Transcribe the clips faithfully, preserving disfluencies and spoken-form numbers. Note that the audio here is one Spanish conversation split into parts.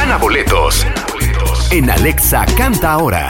Gana boletos en Alexa Canta Ahora.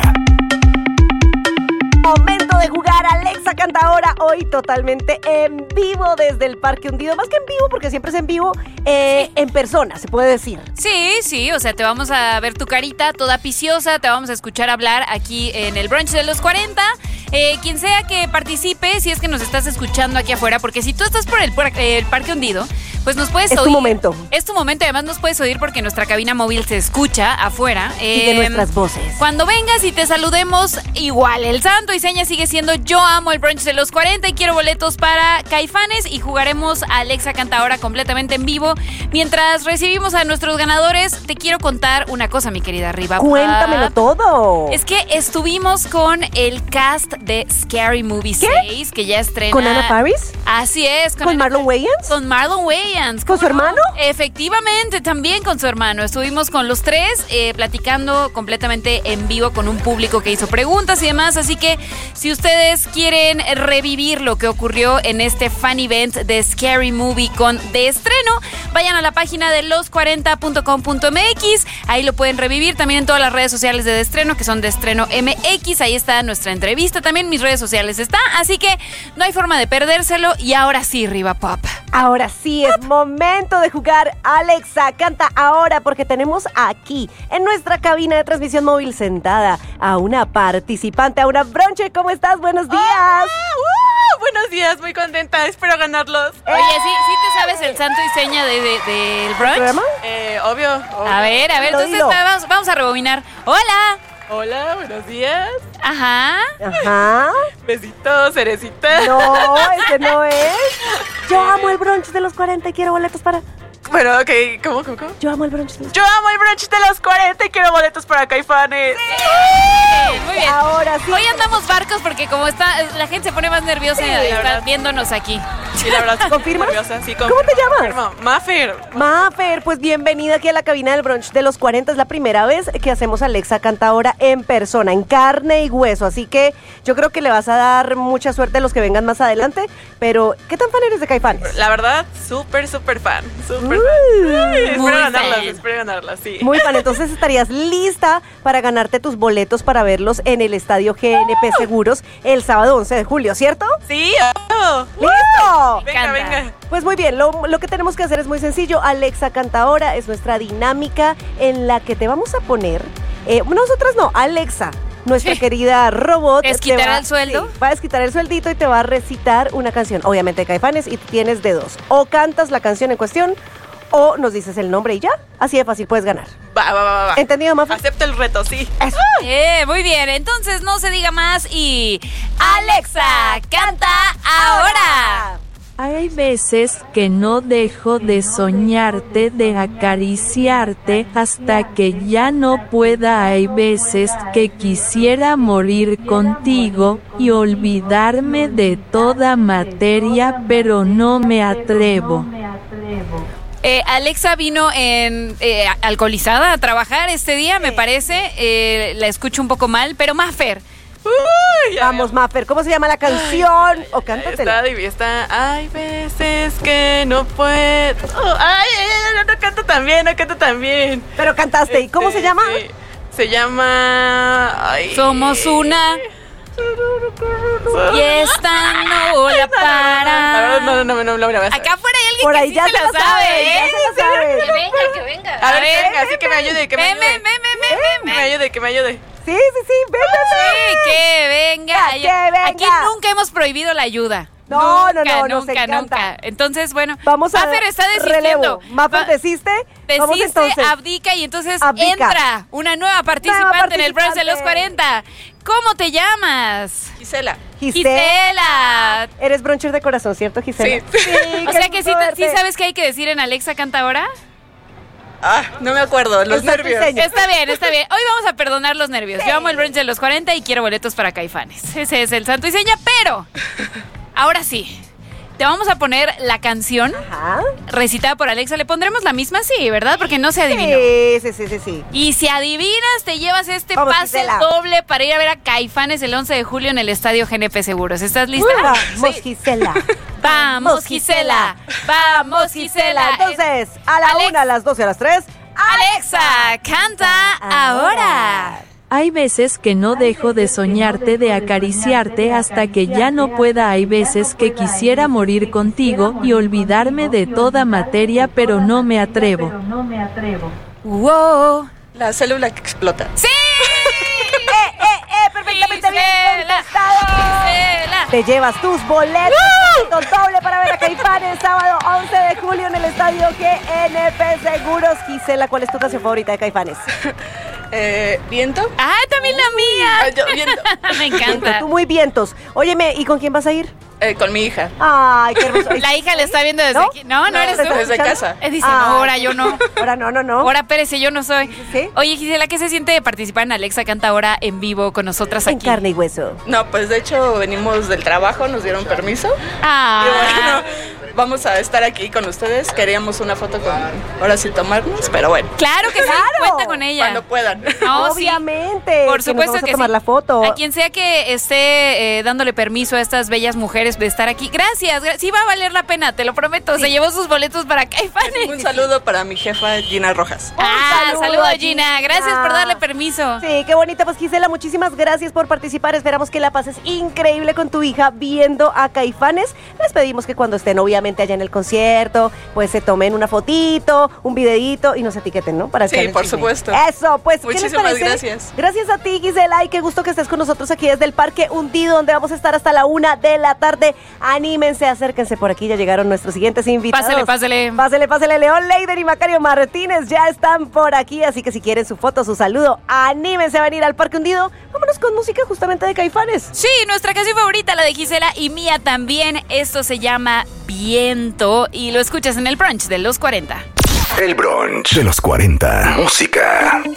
Momento de jugar Alexa Canta Ahora, hoy totalmente en vivo desde el Parque Hundido. Más que en vivo, porque siempre es en vivo, eh, sí. en persona, se puede decir. Sí, sí, o sea, te vamos a ver tu carita toda piciosa, te vamos a escuchar hablar aquí en el brunch de los cuarenta. Eh, quien sea que participe, si es que nos estás escuchando aquí afuera, porque si tú estás por el, por el Parque Hundido, pues nos puedes es oír. Es tu momento. Es tu momento, y además nos puedes oír porque nuestra cabina móvil se escucha afuera. Y de eh, nuestras voces. Cuando vengas y te saludemos, igual, el santo y seña sigue siendo yo amo el brunch de los cuarenta y quiero boletos para Caifanes, y jugaremos a Alexa Canta Ahora completamente en vivo. Mientras recibimos a nuestros ganadores, te quiero contar una cosa, mi querida Riva. Cuéntamelo todo. Es que estuvimos con el cast de Scary Movie ¿Qué? seis, que ya estrena. ¿Con Anna Faris? Así es. ¿Con, ¿Con Marlon Wayans? Con Marlon Wayans. ¿Con su hermano? Efectivamente, también con su hermano. Estuvimos con los tres eh, platicando completamente en vivo con un público que hizo preguntas y demás, así que si ustedes quieren revivir lo que ocurrió en este fan event de Scary Movie con de estreno, vayan a la página de los cuarenta punto com punto m x, ahí lo pueden revivir, también en todas las redes sociales de De Estreno, que son De Estreno M X, ahí está nuestra entrevista, también mis redes sociales está, así que no hay forma de perdérselo. Y ahora sí, Riva Pop. Ahora sí es momento de jugar Alexa Canta Ahora, porque tenemos aquí en nuestra cabina de transmisión móvil sentada a una participante, a una bronche. ¿Cómo estás? Buenos días. Hola, uh, buenos días, muy contenta, espero ganarlos. Oye, ¿sí, sí te sabes el santo y seña de, de, del brunch? ¿Programa? Eh, obvio, obvio. A ver, a ver, Dilo, entonces dilo. vamos, vamos a rebobinar. Hola. Hola, buenos días. Ajá. Ajá. Besitos, cerecita. No, ese no es. Yo amo el brunch de los cuarenta y quiero boletos para... Bueno, ok, ¿cómo, cómo, cómo? Yo amo el brunch de los... Yo amo el brunch de los cuarenta y quiero boletos para Caifanes. Sí, muy bien. Ahora sí. Hoy andamos barcos porque como está, la gente se pone más nerviosa Sí, y la está verdad. viéndonos aquí. Sí, la verdad. ¿Confirmas? Nerviosa, sí, ¿Cómo te llamas? confirmo. Mafer. Mafer, pues bienvenida aquí a la cabina del brunch de los cuarenta. Es la primera vez que hacemos Alexa Canta Ahora en persona, en carne y hueso. Así que yo creo que le vas a dar mucha suerte a los que vengan más adelante. Pero, ¿qué tan fan eres de Caifanes? La verdad, súper, súper fan. Súper Uh, fan. Espero muy ganarlas, fan. espero ganarlas, sí. Muy fan, entonces estarías lista para ganarte tus boletos para verlos en el Estadio G N P Seguros el sábado once de julio, ¿cierto? Sí, oh. ¡Listo! Venga, encanta. venga. Pues muy bien, lo, lo que tenemos que hacer es muy sencillo. Alexa Canta Ahora es nuestra dinámica en la que te vamos a poner, eh, nosotras no, Alexa, nuestra Sí. querida robot. te ¿Desquitará va- el sueldo? Sí, va a desquitar el sueldito y te va a recitar una canción, obviamente de Caifanes, y tú tienes de dos. O cantas la canción en cuestión, o nos dices el nombre y ya. Así de fácil, puedes ganar. Va, va, va, va. ¿Entendido, Mafer? Acepto el reto, sí. Eso. Eh, muy bien, entonces no se diga más y Alexa, canta ahora. Hay veces que no dejo de soñarte, de acariciarte, hasta que ya no pueda. Hay veces que quisiera morir contigo y olvidarme de toda materia, pero no me atrevo. Eh, Alexa vino en eh, alcoholizada a trabajar este día, me parece. Eh, la escucho un poco mal, pero Mafer. Uy, ya, Vamos, Mafer, ¿cómo se llama la canción? O cántatela. Está, divi- está. Hay veces que no puedo. Oh, ay, ay, ay, no, no canto tan bien, no canto tan bien. Pero cantaste, ¿y cómo Este, se llama? sí, se llama. Ay. Somos una y esta no la La para. verdad, no, no, no, no, no, no, no, Acá afuera hay alguien Por que ahí sí ya se se la la sabe, sabe, ya ¿eh? se la sabe. Que venga, que venga. A ver, venga, así que me ayude, que me Ven, ayude. ven, ven, ven, ven, Que ven, me ven. ayude, que me ayude. Sí, sí, sí, vete. Sí, que venga. Que venga. Aquí nunca hemos prohibido la ayuda. No, no, Nunca, no, nos nunca, encanta. nunca. Entonces, bueno, Vamos a Mafer está relevo. desistiendo. Mafer, Va- ¿desiste? Vamos Desiste, entonces. abdica y entonces Abdica. entra una nueva participante, Nueva en el brunch de los participante. cuarenta. ¿Cómo te llamas? Gisela. Gisela. Eres bruncher de corazón, ¿cierto, Gisela? Sí. Sí, O qué sea que sí, suerte. sí sabes qué hay que decir en Alexa Canta Ahora. Ah, no me acuerdo, los El santo y nervios. seña. Está bien, está bien. Hoy vamos a perdonar los nervios. Yo amo el brunch de los cuarenta y quiero boletos para Caifanes. Ese es el santo y seña, pero ahora sí. Te vamos a poner la canción Ajá. recitada por Alexa. Le pondremos la misma, sí, ¿verdad? Porque no se adivinó. Sí, sí, sí, sí, sí. Y si adivinas, te llevas este Vamos, pase Gisela. doble para ir a ver a Caifanes el once de julio en el Estadio G N P Seguros. ¿Estás lista? Vamos, Gisela. Vamos, Gisela. Vamos, Gisela. Entonces, a la Alex- una, a las doce, a las tres. Alexa, canta ahora. Hay veces que no dejo de soñarte, de acariciarte hasta que ya no pueda. Hay veces que quisiera morir contigo y olvidarme de toda materia, pero no me atrevo. Wow. La célula que explota. ¡Sí! ¡Eh, eh, eh! Perfectamente bien Gisela, contestado. Gisela. Te llevas tus boletos con doble para ver a Caifanes sábado once de julio en el estadio G N P Seguros. Gisela, ¿cuál es tu canción favorita de Caifanes? Eh, ¿Viento? Ah, también la mía. Ah, yo, viento. Me encanta. Tú muy vientos. Óyeme, ¿y con quién vas a ir? Eh, con mi hija. Ay, qué hermoso. La hija le está viendo desde ¿No? aquí. No, no, No, eres tú. desde casa. Eh, dice, Ay. no, ahora yo no. Ahora no, no, no. Ahora Pérez, yo no soy. ¿Sí? Oye, Gisela, ¿qué se siente de participar en Alexa Canta Ahora en vivo con nosotras En aquí? carne y hueso. No, pues de hecho venimos del trabajo, nos dieron permiso. Ah. Y bueno, vamos a estar aquí con ustedes. Queríamos una foto con, ahora sí tomarnos, pero bueno, Claro que sí, Claro. cuenta con ella. cuando puedan. No, sí. Obviamente. Por que supuesto nos vamos que a tomar sí. la foto. A quien sea que esté eh, dándole permiso a estas bellas mujeres de estar aquí. Gracias, gra- sí va a valer la pena, te lo prometo. Se llevó sus boletos para Caifanes. Un saludo para mi jefa Gina Rojas. Ah, Un saludo a Gina. Gracias por darle permiso. Sí, qué bonita. Pues Gisela, muchísimas gracias por participar. Esperamos que la pases increíble con tu hija viendo a Caifanes. Les pedimos que cuando estén obviamente allá en el concierto, pues se tomen una fotito, un videíto y nos etiqueten, ¿no? Para Sí, echar el por chisme. supuesto. Eso, pues, ¿qué les Muchísimas parece? gracias. Gracias a ti, Gisela, y qué gusto que estés con nosotros aquí desde el Parque Hundido, donde vamos a estar hasta la una de la tarde. Anímense, acérquense por aquí, ya llegaron nuestros siguientes invitados. Pásele, pásele. Pásele, pásele. León Leider y Macario Martínez ya están por aquí, así que si quieren su foto, su saludo, anímense a venir al Parque Hundido. Vámonos con música justamente de Caifanes. Sí, nuestra canción favorita, la de Gisela y mía también. Esto se llama Viento y lo escuchas en el brunch de los cuarenta. El brunch de los cuarenta. Música.